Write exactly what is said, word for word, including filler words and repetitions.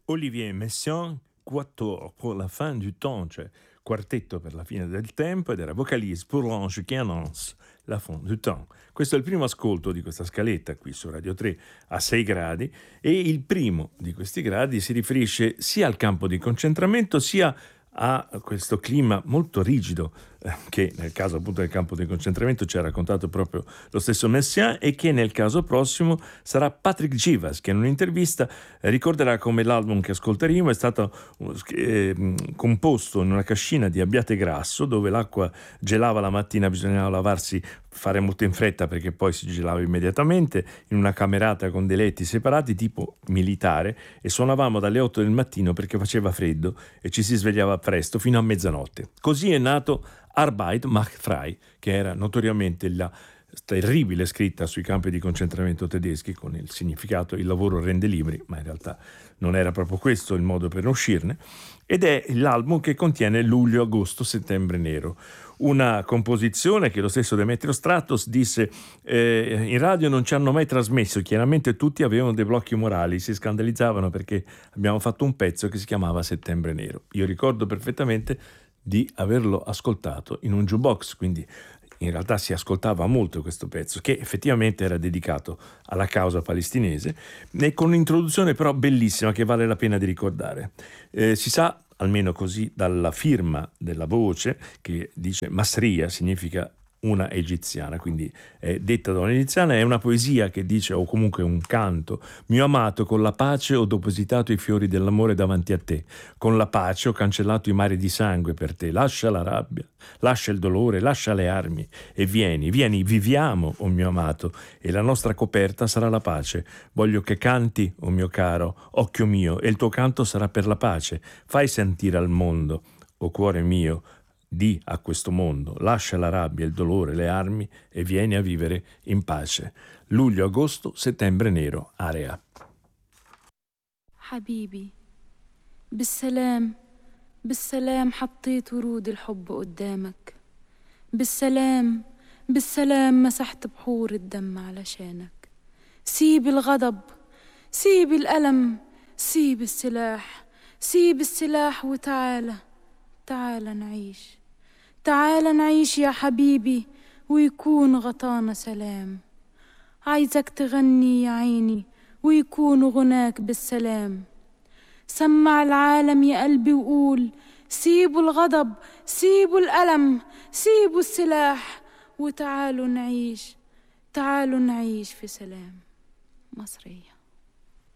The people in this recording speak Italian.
Olivier Messiaen, Quatuor pour la fin du temps, cioè quartetto per la fine del tempo, ed era Vocalise pour l'ange qui annonce la fin du temps. Questo è il primo ascolto di questa scaletta qui su Radio tre a sei gradi, e il primo di questi gradi si riferisce sia al campo di concentramento sia a questo clima molto rigido eh, che nel caso appunto del campo di concentramento ci ha raccontato proprio lo stesso Messiaen, e che nel caso prossimo sarà Patrick Givas, che in un'intervista eh, ricorderà come l'album che ascolteremo è stato eh, composto in una cascina di Abbiate Grasso, dove l'acqua gelava la mattina, bisognava lavarsi, fare molto in fretta perché poi si gelava immediatamente, in una camerata con dei letti separati tipo militare, e suonavamo dalle otto del mattino perché faceva freddo e ci si svegliava presto fino a mezzanotte. Così è nato Arbeit macht frei, che era notoriamente la terribile scritta sui campi di concentramento tedeschi con il significato il lavoro rende liberi, ma in realtà non era proprio questo il modo per uscirne, ed è l'album che contiene Luglio, Agosto, Settembre Nero, una composizione che lo stesso Demetrio Stratos disse eh, in radio non ci hanno mai trasmesso, chiaramente tutti avevano dei blocchi morali, si scandalizzavano perché abbiamo fatto un pezzo che si chiamava Settembre Nero. Io ricordo perfettamente di averlo ascoltato in un jukebox, quindi in realtà si ascoltava molto questo pezzo, che effettivamente era dedicato alla causa palestinese, e con un'introduzione però bellissima che vale la pena di ricordare. Eh, si sa, almeno così dalla firma della voce, che dice Masria, significa una egiziana, quindi è detta da un'egiziana, è una poesia che dice, o comunque un canto: mio amato, con la pace ho depositato i fiori dell'amore davanti a te, con la pace ho cancellato i mari di sangue per te, lascia la rabbia, lascia il dolore, lascia le armi e vieni, vieni, viviamo, o mio amato, e la nostra coperta sarà la pace. Voglio che canti, o mio caro, occhio mio, e il tuo canto sarà per la pace. Fai sentire al mondo, o cuore mio, di a questo mondo, lascia la rabbia, il dolore, le armi e vieni a vivere in pace. Luglio, agosto, settembre nero, area. حبيبي بالسلام بالسلام حطيت ورود الحب قدامك، بالسلام بالسلام مسحت بحور الدم علشانك. سيب الغضب، سيب الألم، سيب السلاح، سيب السلاح وتعالى تعالى نعيش، تعالى نعيش يا حبيبي ويكون غطانا سلام. عايزك تغني يا عيني ويكون غناك بالسلام. سمع العالم يا قلبي وقول سيبوا الغضب، سيبوا الألم، سيبوا السلاح وتعالوا نعيش، تعالوا نعيش في سلام. مصرية.